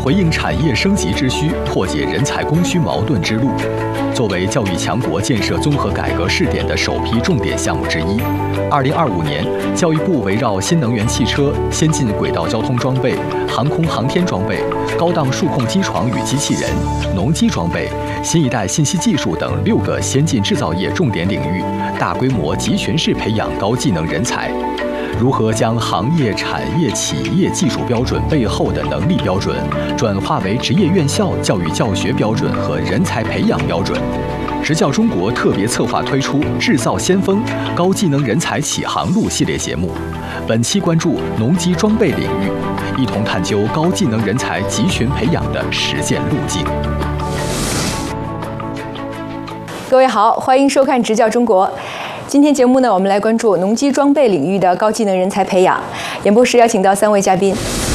回应产业升级之需，破解人才供需矛盾之路。作为教育强国建设综合改革试点的首批重点项目之一，2025年，教育部围绕新能源汽车、先进轨道交通装备、航空航天装备、高档数控机床与机器人、农机装备、新一代信息技术等6个先进制造业重点领域，大规模集群式培养高技能人才。如何将行业、产业、企业技术标准背后的能力标准，转化为职业院校教育教学标准和人才培养标准？职教中国特别策划推出制造先锋高技能人才启航路系列节目，本期关注农机装备领域，一同探究高技能人才集群培养的实践路径。 各位好，欢迎收看《职教中国》。今天节目呢，我们来关注农机装备领域的高技能人才培养。演播室邀请到3位嘉宾。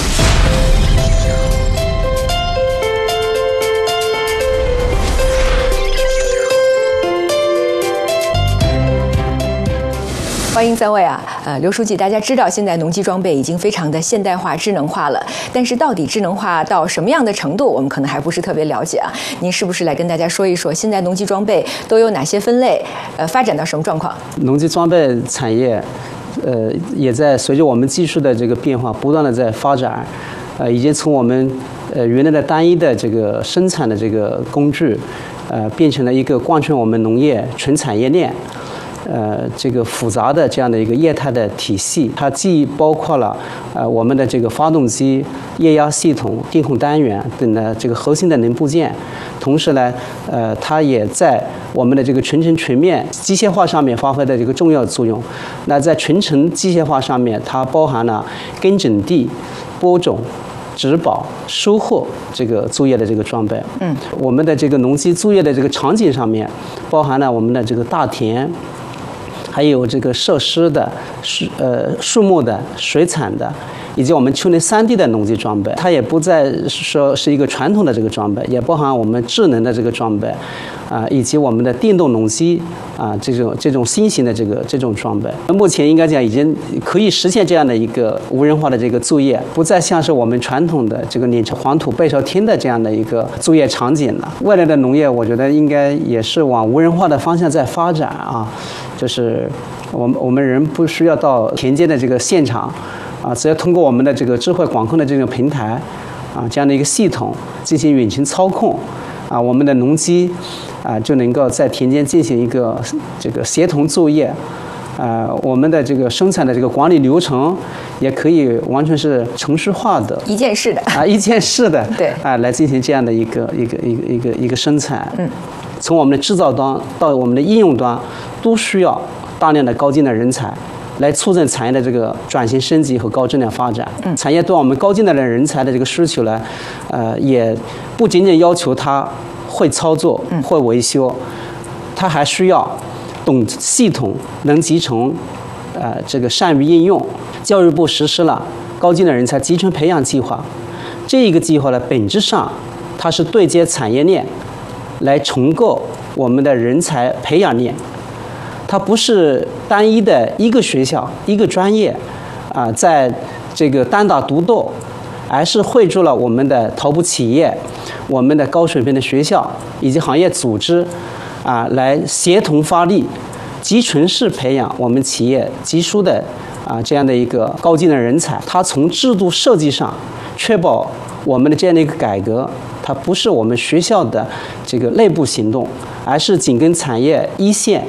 欢迎3位啊！刘书记，大家知道现在农机装备已经非常的现代化、智能化了，但是到底智能化到什么样的程度，我们可能还不是特别了解啊。您是不是来跟大家说一说，现在农机装备都有哪些分类？发展到什么状况？ 农机装备产业，也在随着我们技术的这个变化，不断的在发展，已经从我们原来的单一的这个生产的这个工具，变成了一个贯穿我们农业全产业链。这个复杂的这样的一个业态的体系，它既包括了我们的这个发动机、液压系统、电控单元等的这个核心的零部件，同时呢，它也在我们的这个全程全面机械化上面发挥的这个重要作用。那在全程机械化上面，它包含了耕整地、播种、植保、收获这个作业的这个装备。我们的这个农机作业的这个场景上面，包含了我们的这个大田。还有这个设施的、树木的、水产的，以及我们丘陵3D 的农机装备，它也不再说是一个传统的这个装备，也包含我们智能的这个装备，以及我们的电动农机这种新型的这种装备。目前应该讲已经可以实现这样的一个无人化的这个作业，不再像是我们传统的这个碾成黄土背朝天的这样的一个作业场景了。未来的农业，我觉得应该也是往无人化的方向在发展啊。就是我们人不需要到田间的这个现场，只要通过我们的这个智慧管控的这种平台，这样的一个系统进行远程操控，我们的农机就能够在田间进行一个这个协同作业，我们的这个生产的这个管理流程也可以完全是程序化的，一件式的，对，来进行这样的一个生产。从我们的制造端到我们的应用端，都需要大量的高技能人才，来促进产业的这个转型升级和高质量发展。产业对我们高技能的人才的这个需求呢，也不仅仅要求他会操作、会维修，他还需要懂系统、能集成，这个善于应用。教育部实施了高技能人才集群培养计划，这一个计划呢，本质上它是对接产业链，来重构我们的人才培养链。它不是单一的一个学校、一个专业，在这个单打独斗，而是汇聚了我们的头部企业、我们的高水平的学校以及行业组织，来协同发力，集群式培养我们企业急需的这样的一个高技能人才。它从制度设计上确保我们的这样的一个改革，它不是我们学校的这个内部行动，而是紧跟产业一线